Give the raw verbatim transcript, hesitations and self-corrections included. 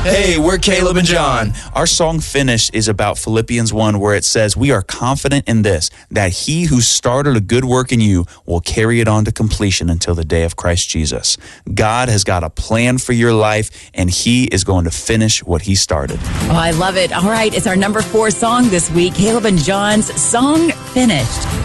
Hey, we're Caleb and John. Our song Finished is about Philippians one, where it says, we are confident in this, that he who started a good work in you will carry it on to completion until the day of Christ Jesus. God has got a plan for your life, and he is going to finish what he started. Oh, I love it. All right, it's our number four song this week, Caleb and John's Song Finished.